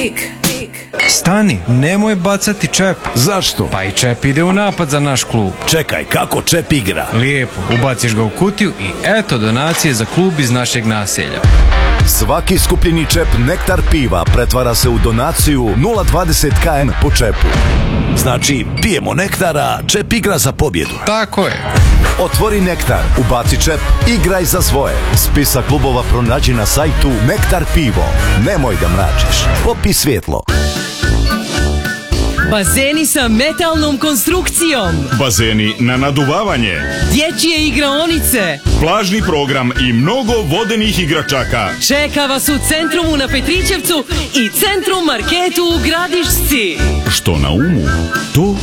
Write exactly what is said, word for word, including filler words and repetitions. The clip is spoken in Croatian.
Stani, nemoj bacati čep. Zašto? Pa i čep ide u napad za naš klub. Čekaj, kako čep igra? Lijepo, ubaciš ga u kutiju i eto donacije za klub iz našeg naselja. Svaki skupljeni čep Nektar piva pretvara se u donaciju nula zarez dvadeset kilograma po čepu. Znači, pijemo Nektara, čep igra za pobjedu. Tako je. Otvori Nektar, ubaci čep, igraj za svoje. Spisak klubova pronađi na sajtu Nektar pivo. Nemoj da mračiš. Popi svjetlo. Bazeni sa metalnom konstrukcijom. Bazeni na naduvavanje. Dječje igraonice. Plažni program i mnogo vodenih igračaka. Čeka vas u Centrumu na Petrićevcu i Centrum Marketu u Gradišci. Što na umu, to